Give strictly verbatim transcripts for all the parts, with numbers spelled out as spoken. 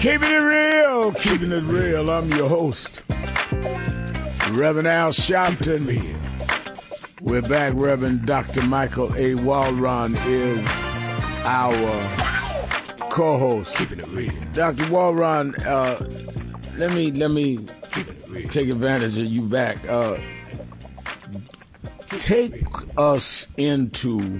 Keeping it real, keeping it real. I'm your host, Reverend Al Sharpton. We're back. Reverend Doctor Michael A. Walron is our co-host. Keeping it real. Doctor Walron, uh, let me let me take advantage of you back. Uh, take us into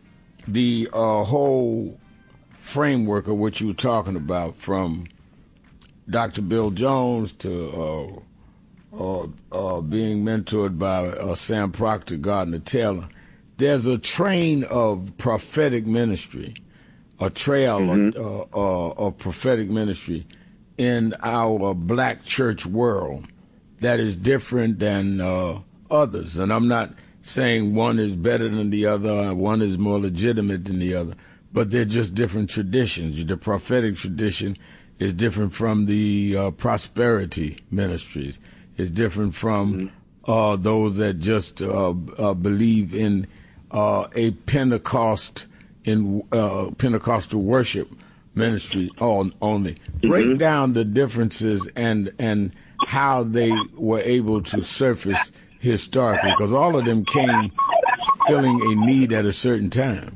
the uh, whole framework of what you were talking about, from Doctor Bill Jones to uh, uh, uh, being mentored by uh, Sam Proctor, Gardner Taylor. There's a train of prophetic ministry, a trail mm-hmm. of, uh, uh, of prophetic ministry in our black church world that is different than uh, others. And I'm not saying one is better than the other, one is more legitimate than the other, but they're just different traditions. The prophetic tradition is different from the uh, prosperity ministries. It's different from mm-hmm. uh, those that just uh, uh, believe in uh, a Pentecost in uh, Pentecostal worship ministry on, only. Mm-hmm. Break down the differences and and how they were able to surface historically, because all of them came filling a need at a certain time.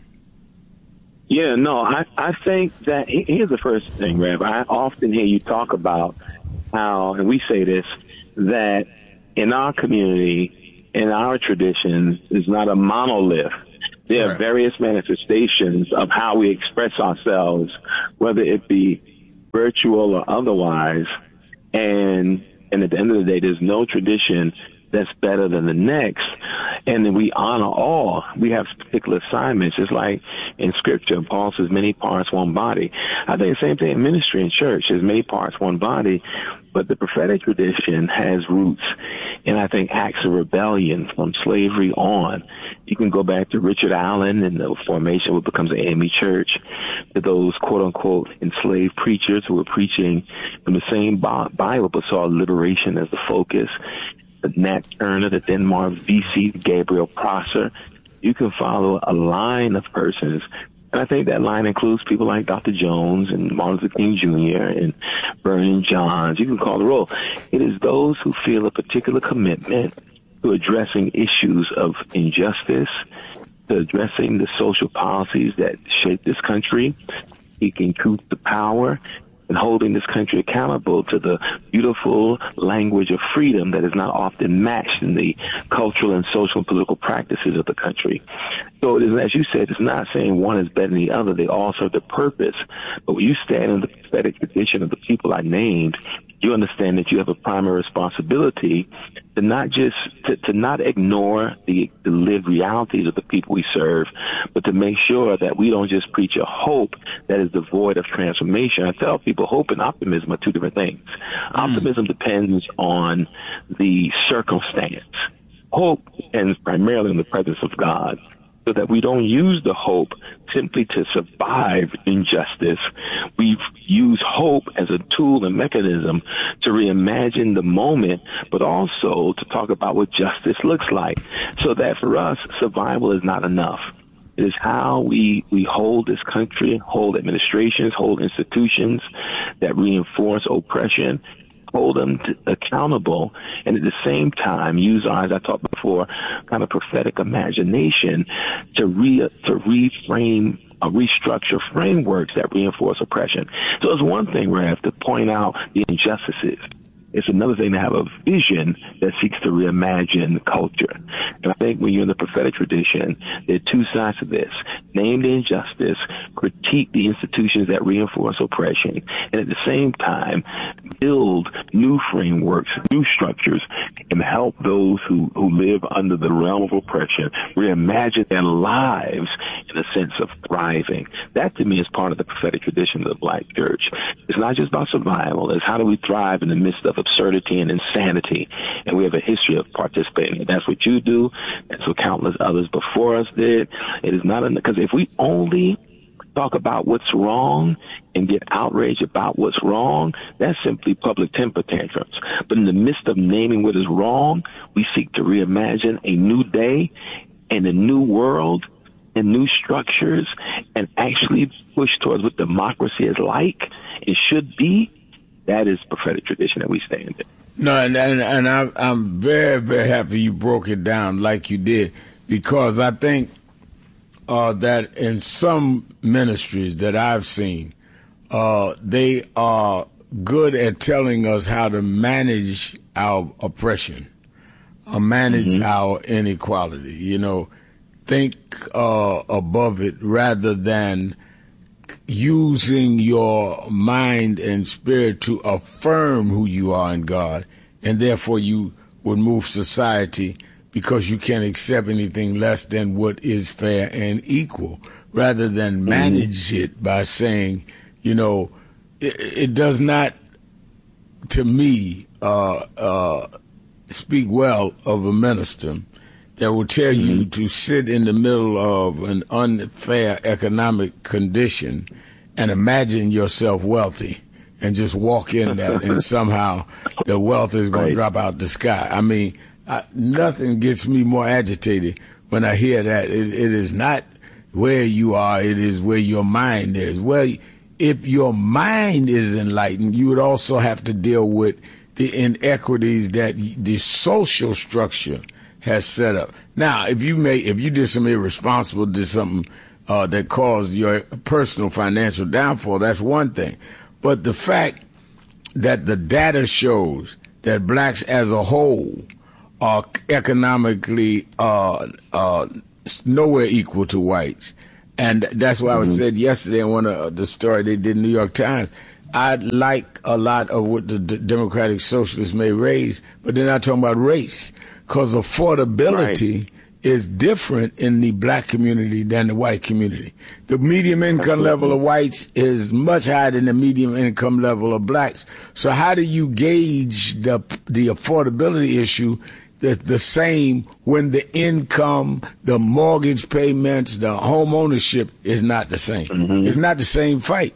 Yeah, no, I, I think that here's the first thing, Rev. I often hear you talk about how, and we say this, that in our community, in our traditions, is not a monolith. There are right. various manifestations of how we express ourselves, whether it be virtual or otherwise. And, and at the end of the day, there's no tradition that's better than the next. And then we honor all. We have particular assignments. It's like in Scripture, Paul says many parts, one body. I think the same thing in ministry and church. There's many parts, one body. But the prophetic tradition has roots in, I think, acts of rebellion from slavery on. You can go back to Richard Allen and the formation of what becomes the A M E Church, to those quote-unquote enslaved preachers who were preaching from the same Bible but saw liberation as the focus. The Nat Turner, the Denmark V C, Gabriel Prosser. You can follow a line of persons. And I think that line includes people like Doctor Jones and Martin Luther King Junior and Vernon Johns. You can call the roll. It is those who feel a particular commitment to addressing issues of injustice, to addressing the social policies that shape this country, seeking truth to power, and holding this country accountable to the beautiful language of freedom that is not often matched in the cultural and social and political practices of the country. So it is, as you said, it's not saying one is better than the other. They all serve the purpose. But when you stand in the prophetic tradition of the people I named, you understand that you have a primary responsibility to not just to, to not ignore the, the lived realities of the people we serve, but to make sure that we don't just preach a hope that is devoid of transformation. I tell people hope and optimism are two different things. Mm. Optimism depends on the circumstance. Hope depends primarily on the presence of God, so that we don't use the hope simply to survive injustice. We use hope as a tool and mechanism to reimagine the moment, but also to talk about what justice looks like, so that for us, survival is not enough. It is how we, we hold this country, hold administrations, hold institutions that reinforce oppression, hold them to, accountable, and at the same time use our, as I talked before, kind of prophetic imagination to re to reframe, uh, restructure frameworks that reinforce oppression. So it's one thing where I have to point out the injustices. It's another thing to have a vision that seeks to reimagine culture. And I think when you're in the prophetic tradition, there are two sides to this. Name the injustice, critique the institutions that reinforce oppression, and at the same time, build new frameworks, new structures, and help those who, who live under the realm of oppression reimagine their lives in a sense of thriving. That, to me, is part of the prophetic tradition of the Black church. It's not just about survival. It's how do we thrive in the midst of absurdity and insanity. And we have a history of participating. That's what you do. That's what countless others before us did. It is not, because if we only talk about what's wrong and get outraged about what's wrong, that's simply public temper tantrums. But in the midst of naming what is wrong, we seek to reimagine a new day and a new world and new structures, and actually push towards what democracy is like and should be, That is prophetic tradition that we stand in. No, and and, and I'm, I'm very, very happy you broke it down like you did, because I think uh, that in some ministries that I've seen, uh, they are good at telling us how to manage our oppression, or manage mm-hmm. our inequality. You know, think uh, above it rather than using your mind and spirit to affirm who you are in God, and therefore you would move society because you can't accept anything less than what is fair and equal, rather than manage mm-hmm. it by saying, you know, it, it does not, to me, uh, uh, speak well of a minister that will tell mm-hmm. you to sit in the middle of an unfair economic condition and imagine yourself wealthy and just walk in that and somehow the wealth is going right. to drop out the sky. I mean, I, nothing gets me more agitated when I hear that. It, it is not where you are, it is where your mind is. Well, if your mind is enlightened, you would also have to deal with the inequities that the social structure has set up. Now, if you may, if you did something irresponsible, did something uh, that caused your personal financial downfall, that's one thing. But the fact that the data shows that blacks as a whole are economically uh, uh, nowhere equal to whites, and that's why mm-hmm. I said yesterday in one of the story they did in the New York Times, I like a lot of what the D- Democratic Socialists may raise, but they're not talking about race, because affordability right. is different in the black community than the white community. The medium income level of whites is much higher than the medium income level of blacks. So how do you gauge the the affordability issue the, the same when the income, the mortgage payments, the home ownership is not the same? Mm-hmm. It's not the same fight.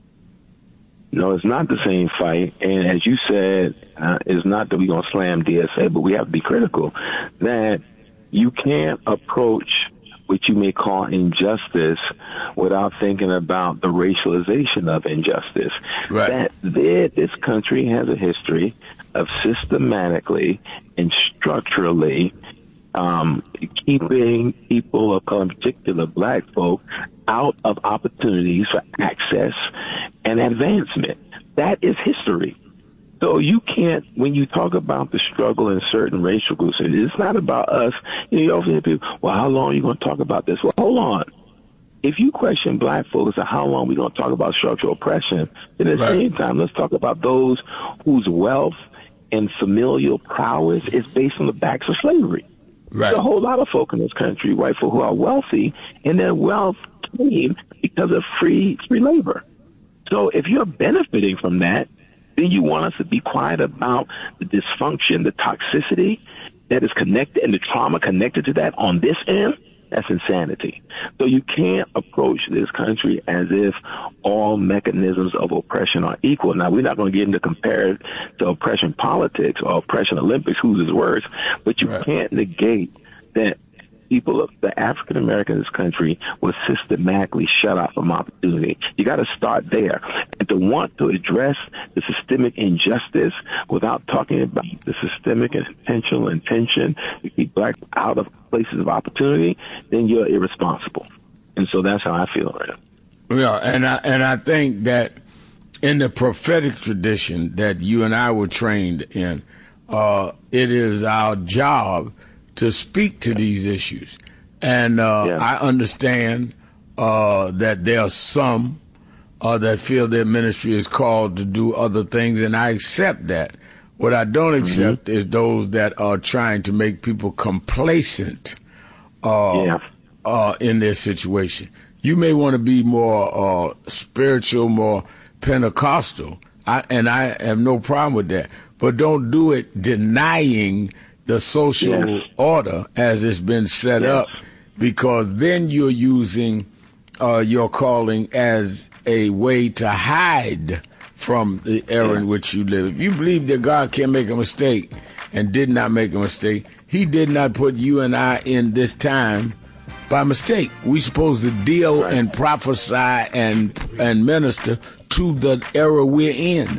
No, it's not the same fight. And as you said, uh, it's not that we're going to slam D S A, but we have to be critical that you can't approach what you may call injustice without thinking about the racialization of injustice. Right. That there, this country has a history of systematically and structurally um, keeping people of color, in particular black folk, out of opportunities for access and advancement. That is history. So you can't, when you talk about the struggle in certain racial groups, it's not about us. You know, you often hear people, well, how long are you going to talk about this? Well, hold on. If you question black folks and how long are we going to talk about structural oppression, then at the right. same time, let's talk about those whose wealth and familial prowess is based on the backs of slavery. Right. There's a whole lot of folk in this country, white folk, who are wealthy, and their wealth came because of free free labor. So if you're benefiting from that, then you want us to be quiet about the dysfunction, the toxicity that is connected, and the trauma connected to that on this end? That's insanity. So you can't approach this country as if all mechanisms of oppression are equal. Now, we're not going to get into compare to oppression politics or oppression Olympics, whose is worse, but you right. can't negate that people of the African Americans in this country were systematically shut out from opportunity. You got to start there. And to want to address the systemic injustice without talking about the systemic and intentional intention to keep black out of places of opportunity, then you're irresponsible. And so that's how I feel right now. Yeah, and I, and I think that in the prophetic tradition that you and I were trained in, uh, it is our job to speak to these issues. And uh, yeah. I understand uh, that there are some uh, that feel their ministry is called to do other things, and I accept that. What I don't accept mm-hmm. is those that are trying to make people complacent uh, yeah. uh, in their situation. You may want to be more uh, spiritual, more Pentecostal, I, and I have no problem with that. But don't do it denying the social yes. order as it's been set yes. up, because then you're using uh, your calling as a way to hide from the era yeah. in which you live. If you believe that God can make a mistake and did not make a mistake, he did not put you and I in this time by mistake. We're supposed to deal right. and prophesy and and minister to the era we're in.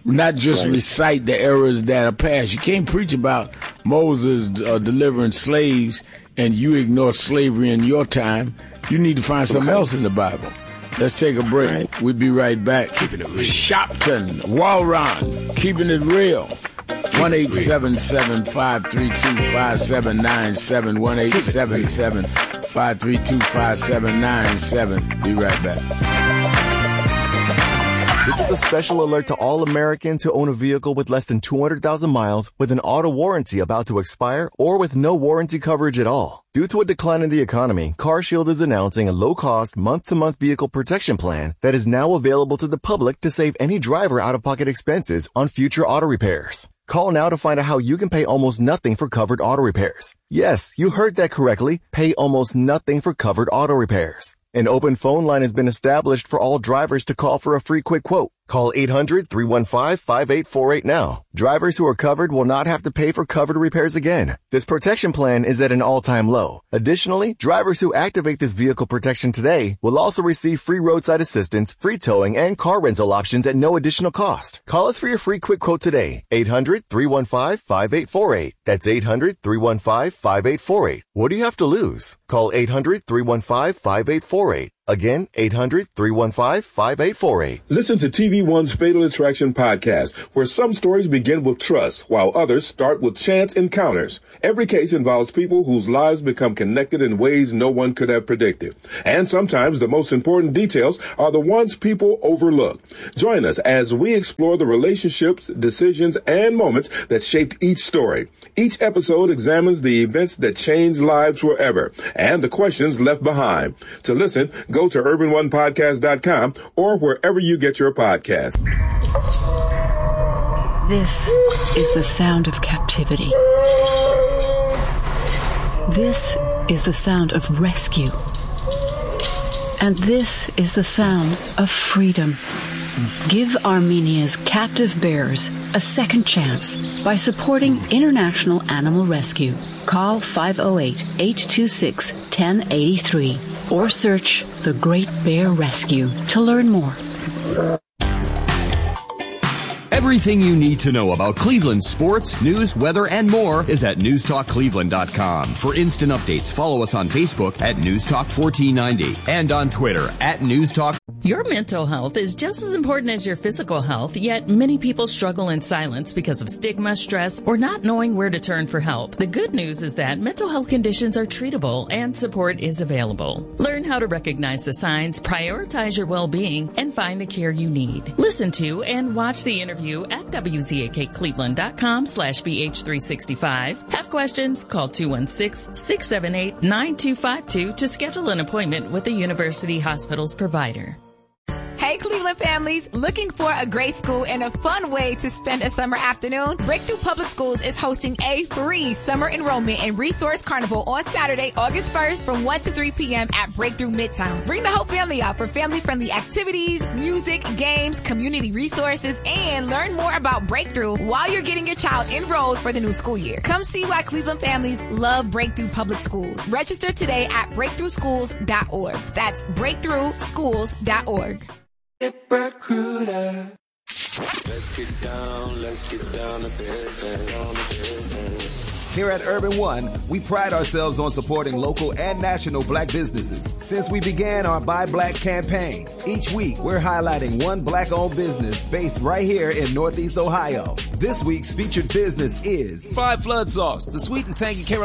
not just right. recite the errors that are past. You can't preach about Moses uh, delivering slaves and you ignore slavery in your time. You need to find something else in the Bible. Let's take a break. Right. We'll be right back. Keeping it real. Shopton, Walron, keeping it real. one eight seven seven, five three two, five seven nine seven. one eight seven seven, five three two, five seven nine seven. Be right back. This is a special alert to all Americans who own a vehicle with less than two hundred thousand miles with an auto warranty about to expire or with no warranty coverage at all. Due to a decline in the economy, CarShield is announcing a low-cost, month-to-month vehicle protection plan that is now available to the public to save any driver out-of-pocket expenses on future auto repairs. Call now to find out how you can pay almost nothing for covered auto repairs. Yes, you heard that correctly. Pay almost nothing for covered auto repairs. An open phone line has been established for all drivers to call for a free quick quote. Call eight hundred, three one five, five eight four eight now. Drivers who are covered will not have to pay for covered repairs again. This protection plan is at an all-time low. Additionally, drivers who activate this vehicle protection today will also receive free roadside assistance, free towing, and car rental options at no additional cost. Call us for your free quick quote today. eight hundred, three one five, five eight four eight. That's eight hundred, three one five, five eight four eight. What do you have to lose? Call eight hundred, three one five, five eight four eight. Again, eight hundred, three one five, five eight four eight. Listen to T V One's Fatal Attraction podcast, where some stories begin with trust, while others start with chance encounters. Every case involves people whose lives become connected in ways no one could have predicted. And sometimes the most important details are the ones people overlook. Join us as we explore the relationships, decisions, and moments that shaped each story. Each episode examines the events that changed lives forever and the questions left behind. To listen, go to urban one podcast dot com or wherever you get your podcasts. This is the sound of captivity. This is the sound of rescue. And this is the sound of freedom. Give Armenia's captive bears a second chance by supporting International Animal Rescue. Call five oh eight, eight two six, one oh eight three or search The Great Bear Rescue to learn more. Everything you need to know about Cleveland sports, news, weather, and more is at news talk cleveland dot com. For instant updates, follow us on Facebook at news talk fourteen ninety and on Twitter at newstalk. Your mental health is just as important as your physical health, yet many people struggle in silence because of stigma, stress, or not knowing where to turn for help. The good news is that mental health conditions are treatable and support is available. Learn how to recognize the signs, prioritize your well-being, and find the care you need. Listen to and watch the interview at W Z A K Cleveland dot com slash B H three sixty-five. Have questions? Call two one six, six seven eight, nine two five two to schedule an appointment with the University Hospital's provider. Hey, Cleveland families, looking for a great school and a fun way to spend a summer afternoon? Breakthrough Public Schools is hosting a free summer enrollment and resource carnival on Saturday, August first from one to three p.m. at Breakthrough Midtown. Bring the whole family out for family-friendly activities, music, games, community resources, and learn more about Breakthrough while you're getting your child enrolled for the new school year. Come see why Cleveland families love Breakthrough Public Schools. Register today at breakthrough schools dot org. That's breakthrough schools dot org. Recruiter. Let's get down, let's get down to business, on the business. Here at Urban One, we pride ourselves on supporting local and national black businesses. Since we began our Buy Black campaign, each week we're highlighting one black-owned business based right here in Northeast Ohio. This week's featured business is Five Flood Sauce, the sweet and tangy Carolina